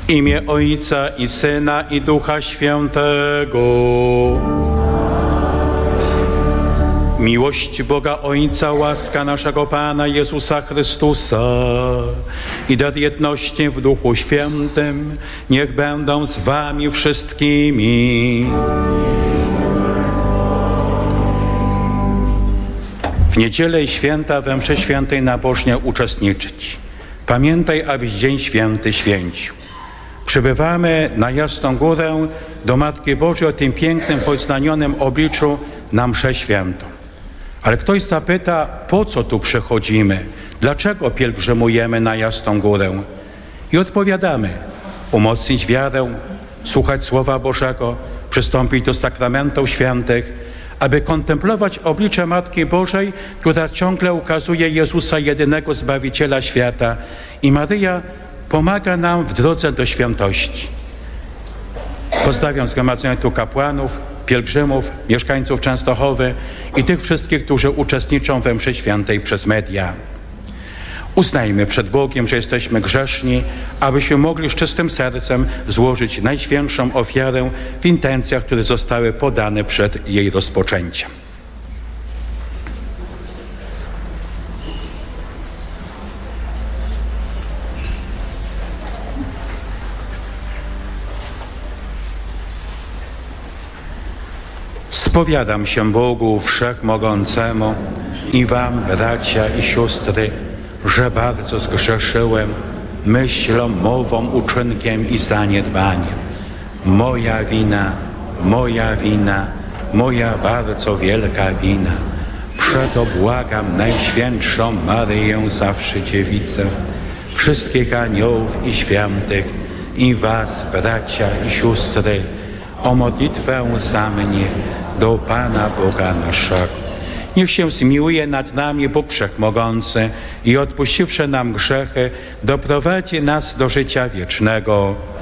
W imię Ojca i Syna i Ducha Świętego. Miłość Boga Ojca, łaska naszego Pana Jezusa Chrystusa i dar jedności w Duchu Świętym niech będą z wami wszystkimi. W niedzielę i święta we mszy świętej nabożnie uczestniczyć. Pamiętaj, abyś Dzień Święty święcił. Przybywamy na Jasną Górę do Matki Bożej o tym pięknym, choć znamionym obliczu na mszę świętą. Ale ktoś zapyta, po co tu przychodzimy? Dlaczego pielgrzymujemy na Jasną Górę? I odpowiadamy, umocnić wiarę, słuchać Słowa Bożego, przystąpić do sakramentów świętych, aby kontemplować oblicze Matki Bożej, która ciągle ukazuje Jezusa, jedynego Zbawiciela świata. I Maryja pomaga nam w drodze do świętości. Pozdrawiam zgromadzenia tu kapłanów, pielgrzymów, mieszkańców Częstochowy i tych wszystkich, którzy uczestniczą we mszy świętej przez media. Uznajmy przed Bogiem, że jesteśmy grzeszni, abyśmy mogli z czystym sercem złożyć najświętszą ofiarę w intencjach, które zostały podane przed jej rozpoczęciem. Spowiadam się Bogu Wszechmogącemu i wam, bracia i siostry, że bardzo zgrzeszyłem myślą, mową, uczynkiem i zaniedbaniem. Moja wina, moja bardzo wielka wina. Przeto błagam Najświętszą Maryję, zawsze Dziewicę, wszystkich aniołów i świętych i was, bracia i siostry, o modlitwę za mnie do Pana Boga naszego. Niech się zmiłuje nad nami Bóg Wszechmogący i odpuściwszy nam grzechy, doprowadzi nas do życia wiecznego.